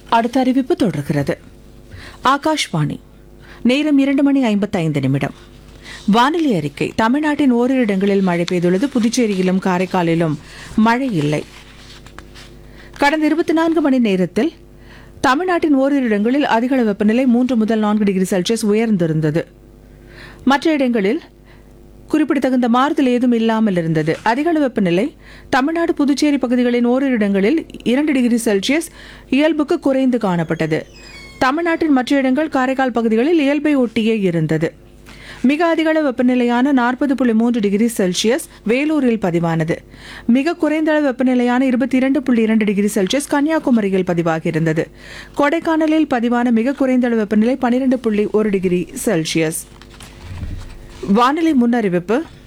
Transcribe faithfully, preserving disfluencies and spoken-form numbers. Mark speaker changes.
Speaker 1: அடுத்த அறிவிப்பு தொடர்கிறது. ஆகாஷ்வாணி. நேரம் இரண்டு மணி ஐம்பத்தைந்து நிமிடம். வானிலை அறிக்கை. தமிழ்நாட்டின் ஓரிரு இடங்களில் மழை பெய்துள்ளது. புதுச்சேரியிலும் காரைக்காலிலும் மழை இல்லை. கடந்த இருபத்தி நான்கு மணி நேரத்தில் தமிழ்நாட்டின் ஓரிரு இடங்களில் அதிகளவு வெப்பநிலை மூன்று முதல் நான்கு டிகிரி செல்சியஸ் உயர்ந்திருந்தது. மற்ற இடங்களில் குறிப்பிடத்தகுந்த மாறுதல் ஏதும் இல்லாமல் இருந்தது. அதிகளவு வெப்பநிலை தமிழ்நாடு புதுச்சேரி பகுதிகளின் ஓரிரு இடங்களில் இரண்டு டிகிரி செல்சியஸ் இயல்புக்கு குறைந்து காணப்பட்டது. தமிழ்நாட்டின் மற்ற இடங்கள் காரைக்கால் பகுதிகளில் இயல்பை ஒட்டியே இருந்தது. மிக அதிகளவு வெப்பநிலையான நாற்பது புள்ளி மூன்று டிகிரி செல்சியஸ் வேலூரில் பதிவானது. மிக குறைந்த அளவு வெப்பநிலையான இருபத்தி இரண்டு புள்ளி இரண்டு டிகிரி செல்சியஸ் கன்னியாகுமரியில் பதிவாகியிருந்தது. கொடைக்கானலில் பதிவான மிக குறைந்த அளவு வெப்பநிலை பனிரெண்டு புள்ளி ஒரு டிகிரி செல்சியஸ். வானிலை முன்னறிவிப்பு.